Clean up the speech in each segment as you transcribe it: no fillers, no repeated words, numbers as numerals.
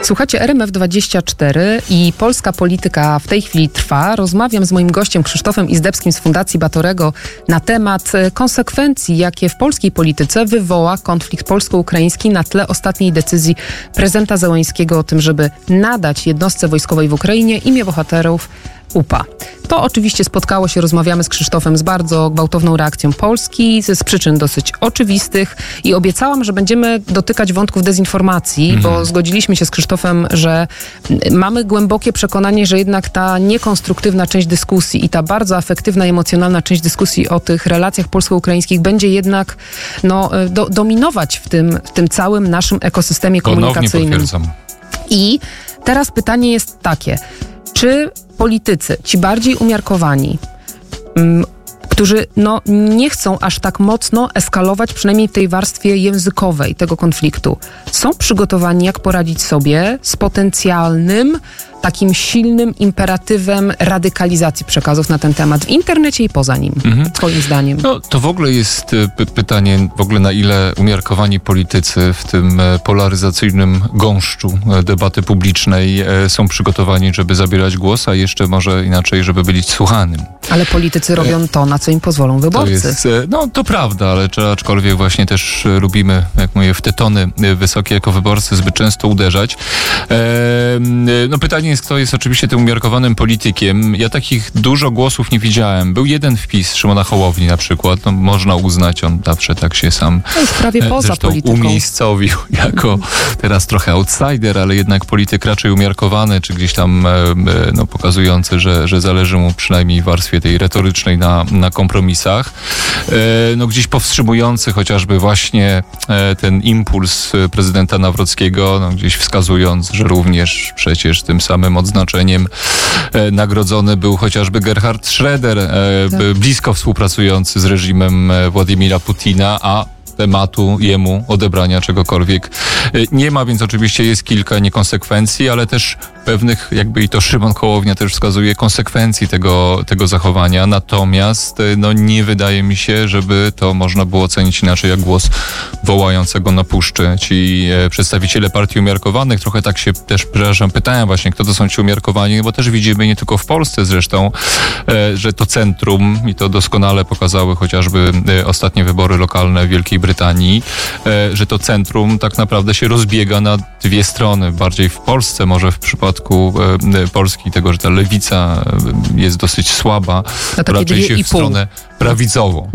Słuchajcie, RMF24 i polska polityka w tej chwili trwa. Rozmawiam z moim gościem Krzysztofem Izdebskim z Fundacji Batorego na temat konsekwencji, jakie w polskiej polityce wywoła konflikt polsko-ukraiński na tle ostatniej decyzji prezydenta Zełenskiego o tym, żeby nadać jednostce wojskowej w Ukrainie imię bohaterów UPA. To oczywiście spotkało się, rozmawiamy z Krzysztofem, z bardzo gwałtowną reakcją Polski, z przyczyn dosyć oczywistych i obiecałam, że będziemy dotykać wątków dezinformacji, bo zgodziliśmy się z Krzysztofem, że mamy głębokie przekonanie, że jednak ta niekonstruktywna część dyskusji i ta bardzo afektywna, emocjonalna część dyskusji o tych relacjach polsko-ukraińskich będzie jednak dominować w tym całym naszym ekosystemie komunikacyjnym. Ponownie potwierdzam. I teraz pytanie jest takie, czy politycy, ci bardziej umiarkowani, którzy nie chcą aż tak mocno eskalować, przynajmniej w tej warstwie językowej tego konfliktu, są przygotowani, jak poradzić sobie z potencjalnym, takim silnym imperatywem radykalizacji przekazów na ten temat w internecie i poza nim, twoim zdaniem? No, to w ogóle jest pytanie, na ile umiarkowani politycy w tym polaryzacyjnym gąszczu debaty publicznej są przygotowani, żeby zabierać głos, a jeszcze może inaczej, żeby być słuchanym. Ale politycy robią to, na co im pozwolą wyborcy. To prawda, ale aczkolwiek właśnie też lubimy, jak mówię, w te tony wysokie jako wyborcy zbyt często uderzać. Pytanie jest, kto jest oczywiście tym umiarkowanym politykiem. Ja takich dużo głosów nie widziałem. Był jeden wpis Szymona Hołowni na przykład. Można uznać, on zawsze tak się sam już prawie poza polityką umiejscowił jako teraz trochę outsider, ale jednak polityk raczej umiarkowany, czy gdzieś tam pokazujący, że zależy mu przynajmniej w warstwie tej retorycznej na kompromisach. Gdzieś powstrzymujący chociażby właśnie ten impuls prezydenta Nawrockiego, gdzieś wskazując, że również przecież tym samym odznaczeniem nagrodzony był chociażby Gerhard Schröder, blisko współpracujący z reżimem Władimira Putina, a tematu jemu odebrania czegokolwiek nie ma, więc oczywiście jest kilka niekonsekwencji, ale też pewnych, jakby i to Szymon Hołownia też wskazuje, konsekwencji tego zachowania. Natomiast nie wydaje mi się, żeby to można było ocenić inaczej jak głos wołającego na puszczy. Ci przedstawiciele partii umiarkowanych, trochę tak się też, pytałem właśnie, kto to są ci umiarkowani, bo też widzimy nie tylko w Polsce zresztą, że to centrum, i to doskonale pokazały chociażby ostatnie wybory lokalne w Wielkiej Brytanii, że to centrum tak naprawdę się rozbiega na dwie strony. Bardziej w Polsce, może w przypadku Polski, tego, że ta lewica jest dosyć słaba, raczej się w stronę prawicową.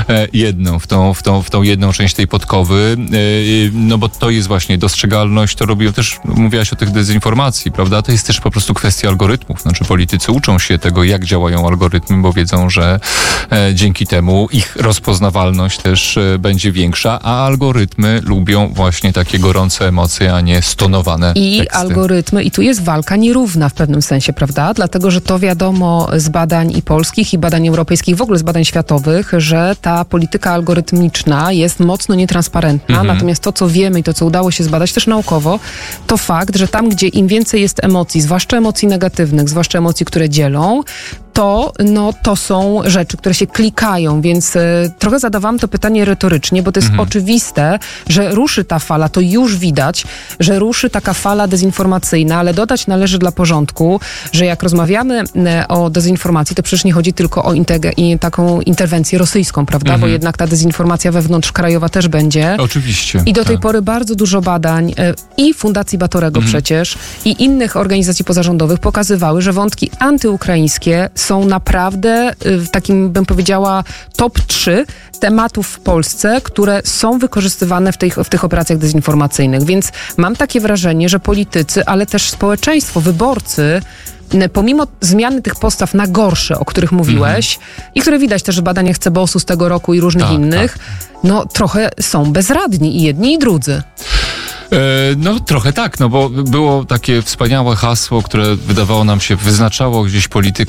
W tą jedną część tej podkowy, bo to jest właśnie dostrzegalność, to robią też, mówiłaś o tych dezinformacji, prawda? To jest też po prostu kwestia algorytmów. Znaczy politycy uczą się tego, jak działają algorytmy, bo wiedzą, że dzięki temu ich rozpoznawalność też będzie większa, a algorytmy lubią właśnie takie gorące emocje, a nie stonowane teksty. Algorytmy, i tu jest walka nierówna w pewnym sensie, prawda? Dlatego, że to wiadomo z badań i polskich, i badań europejskich, w ogóle z badań światowych, że ta polityka algorytmiczna jest mocno nietransparentna, natomiast to, co wiemy i to, co udało się zbadać też naukowo, to fakt, że tam, gdzie im więcej jest emocji, zwłaszcza emocji negatywnych, zwłaszcza emocji, które dzielą, to są rzeczy, które się klikają, więc trochę zadawałam to pytanie retorycznie, bo to jest oczywiste, że ruszy ta fala, to już widać, że ruszy taka fala dezinformacyjna, ale dodać należy dla porządku, że jak rozmawiamy o dezinformacji, to przecież nie chodzi tylko o taką interwencję rosyjską, prawda? Bo jednak ta dezinformacja wewnątrzkrajowa też będzie. Oczywiście. I do tej pory bardzo dużo badań i Fundacji Batorego przecież, i innych organizacji pozarządowych pokazywały, że wątki antyukraińskie są naprawdę w takim, bym powiedziała, top 3 tematów w Polsce, które są wykorzystywane w tych operacjach dezinformacyjnych. Więc mam takie wrażenie, że politycy, ale też społeczeństwo, wyborcy, pomimo zmiany tych postaw na gorsze, o których mówiłeś i które widać też w badaniach CBOS-u z tego roku i różnych innych, trochę są bezradni i jedni i drudzy. Trochę tak, bo było takie wspaniałe hasło, które wydawało nam się, wyznaczało gdzieś politykę